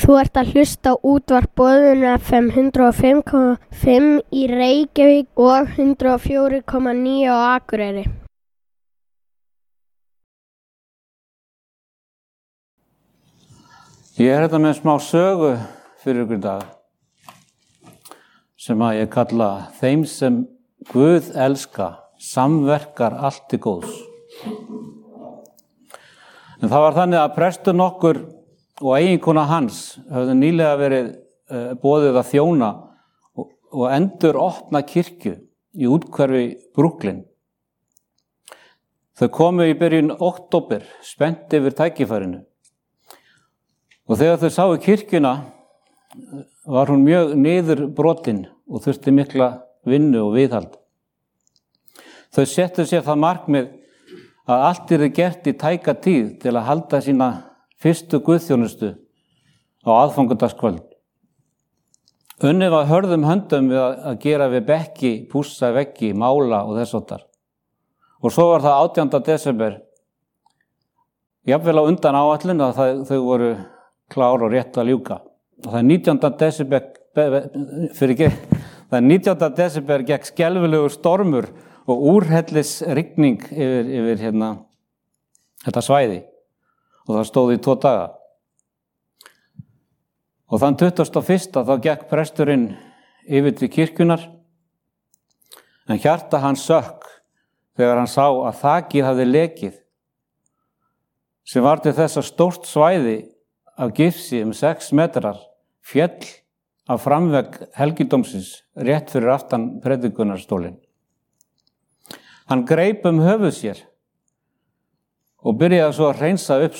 Þú ert að hlusta á útvarp Boðun FM 105,5 í Reykjavík og 104,9 á Akureyri. Ég hérna með smá sögu fyrir ykkur í dag sem að ég kalla þeim sem Guð elska, samverkar allt til góðs. En það var þannig að prestur nokkur og eiginkona hans höfðu nýlega verið boðið að þjóna og endur opna kirkju í úthverfi Brooklyn. Þau komu í byrjun október, spennt yfir tækifærinu. Og þegar þau sáu kirkjuna var hún mjög niðurbrotin og þurfti mikla vinnu og viðhald. Þau settu sér það markmið að allt yrði gert í tæka tíð til að halda sína fyrstu guðþjónustu á aðfangadagskvöld. Unnið var hörðum höndum við að gera við bekki, pússa veggi, mála og þess háttar. Og svo var það 18. desember, jafnvel á undan áætlun að þau voru klár og rétt að ljúka. Og það er 19. desember gekk skelfilegur stormur og úrhellis rigning yfir þetta svæði. Og það stóð í 2 daga. Og þann 21. þá gekk presturinn yfir til kirkjunar, en hjarta hans sökk þegar hann sá að þakið hafði lekið, sem var til þess að stórt svæði af gifsi 6 metrar féll af framvegg helgidómsins rétt fyrir aftan predikunarstólinn. Hann greip höfuð sér og byrjaði svo að hreinsa upp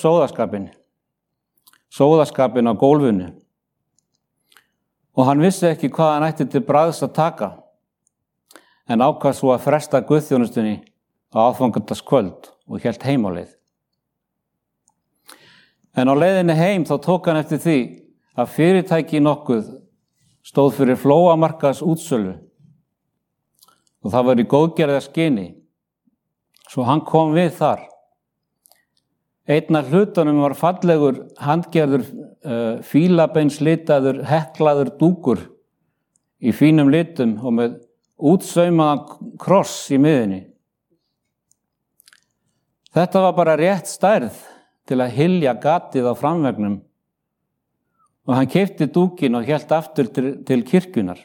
sóðaskapinn á gólfinu. Og hann vissi ekki hvað hann ætti til bragðs að taka, en ákvað svo að fresta guðþjónustunni á aðfangadagskvöld og hélt heim á leið. En á leiðinni heim þá tók hann eftir því að fyrirtæki nokkuð stóð fyrir flóamarkaðs útsölu og það var í góðgerðarskyni, svo hann kom við þar. Einn af hlutunum var fallegur, handgerður, fílabeinslitaður, heklaður dúkur í fínum litum og með útsaumaðan kross í miðjunni. Þetta var bara rétt stærð til að hylja gatið á framveggnum og hann keypti dúkin og hélt aftur til kirkjunar.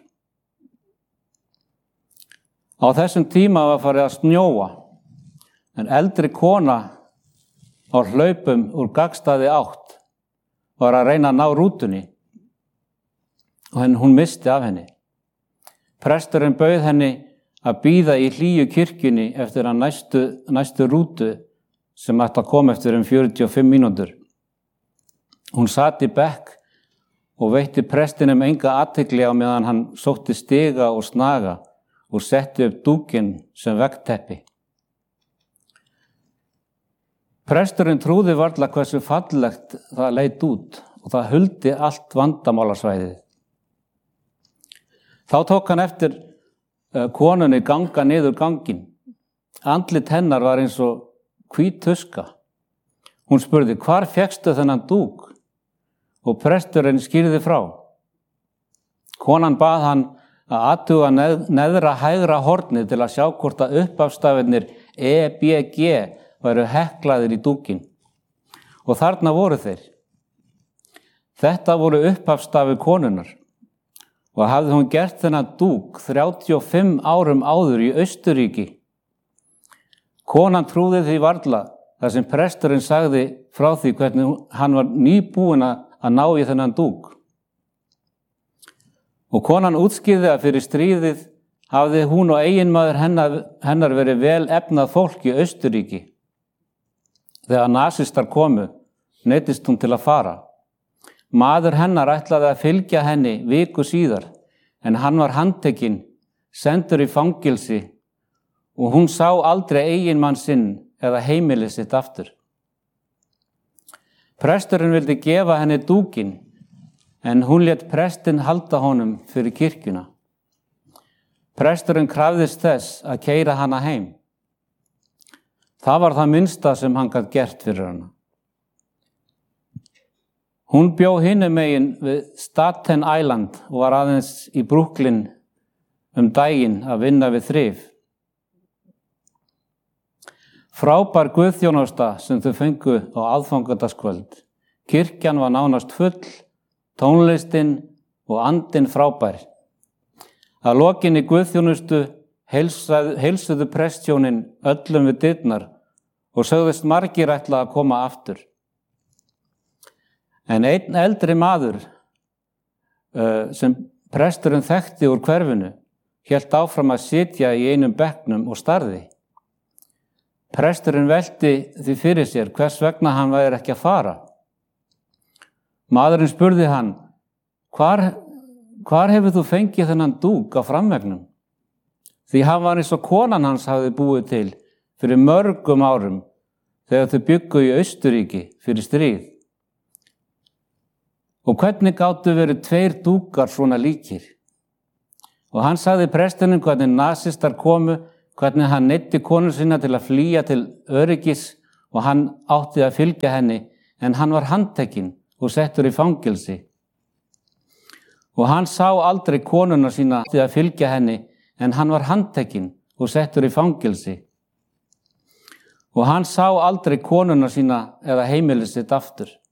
Á þessum tíma var farið að snjóa, en eldri kona á hlaupum úr gagnstæðri átt var að reyna að ná rútunni og hún missti af henni. Presturinn bauð henni að bíða í hlýju kirkjunni eftir að næstu rútu sem ætti að koma eftir 45 mínútur. Hún sat í bekk og veitti prestinum enga athygli á meðan hann sótti stiga og snaga og setti upp dúkinn sem veggteppi. Presturinn trúði varla hversu fallegt það leit út og það huldi allt vandamálasvæðið. Þá tók hann eftir konunni ganga niður ganginn. Andlit hennar var eins og hvít tuska. Hún spurði, hvar fékkstu þennan dúk? Og presturinn skýrði frá. Konan bað hann að athuga neðra hægra hornið til að sjá hvort að uppafstafirnir EBG væru heklaðir í dúkinn. Og þarna voru þeir. Þetta voru upphafsstafir konunnar og hafði hún gert þennan dúk 35 árum áður í Austurríki. Konan trúði því varla þar sem presturinn sagði frá því hvernig hann var nýbúinn að ná í þennan dúk. Og konan útskýrði að fyrir stríðið hafði hún og eiginmaður hennar verið vel efnað fólk í Austurríki. Þegar nasistar komu, neyddist hún til að fara. Maður hennar ætlaði að fylgja henni viku síðar, en hann var handtekinn, sendur í fangelsi og hún sá aldrei eiginmann sinn eða heimili sitt aftur. Presturinn vildi gefa henni dúkinn, en hún lét prestinn halda honum fyrir kirkjuna. Presturinn krafðist þess að keyra hana heim. Það var það minnsta sem hann gat gert fyrir hana. Hún bjó hinum megin við Staten Island og var aðeins í Brooklyn daginn að vinna við þrif. Frábær guðþjónusta sem þau fengu á aðfangadagskvöld. Kirkjan var nánast full, tónlistin og andinn frábær. Að lokinni guðþjónustu heilsuðu prestshjónin öllum við dyrnar og sögðust margir ætla að koma aftur. En einn eldri maður sem presturinn þekkti úr hverfinu hélt áfram að sitja í einum bekknum og starði. Presturinn velti því fyrir sér hvers vegna hann væri ekki að fara. Maðurinn spurði hann, hvar hefur þú fengið þennan dúk á framveggnum? Því hann var eins og konan hans hafði búið til fyrir mörgum árum þegar þau bjuggu í Austurríki fyrir stríð. Og hvernig gátu verið 2 dúkar svona líkir? Og hann sagði prestinum hvernig nasistar komu, hvernig hann neyddi konu sína til að flýja til öryggis og hann átti að fylgja henni, en hann var handtekinn og settur í fangelsi. Og hann sá aldrei konuna sína til að fylgja henni, en hann var handtekinn og settur í fangelsi. Og hann sá aldrei konuna sína eða heimilið sitt aftur.